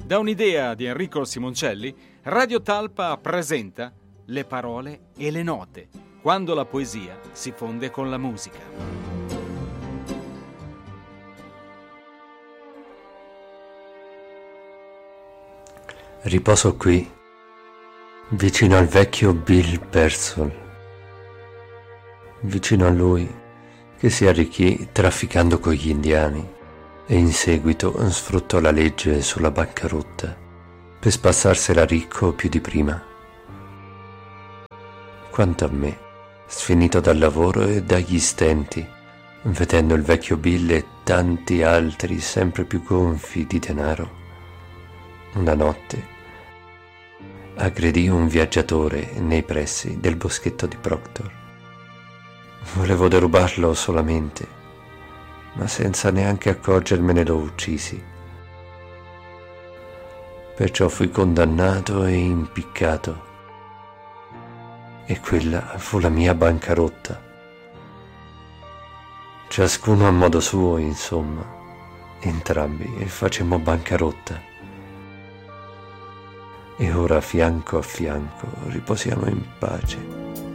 Da un'idea di Enrico Simoncelli, Radio Talpa presenta Le parole e le note, quando la poesia si fonde con la musica. Riposo qui, vicino al vecchio Bill Persol, vicino a lui che si arricchì trafficando con gli indiani e in seguito sfruttò la legge sulla bancarotta per spassarsela ricco più di prima. Quanto a me, sfinito dal lavoro e dagli stenti, vedendo il vecchio Bill e tanti altri sempre più gonfi di denaro, una notte aggredì un viaggiatore nei pressi del boschetto di Proctor. Volevo derubarlo solamente, ma senza neanche accorgermene lo uccisi. Perciò fui condannato e impiccato. E quella fu la mia bancarotta. Ciascuno a modo suo, insomma. Entrambi facemmo bancarotta. E ora fianco a fianco riposiamo in pace.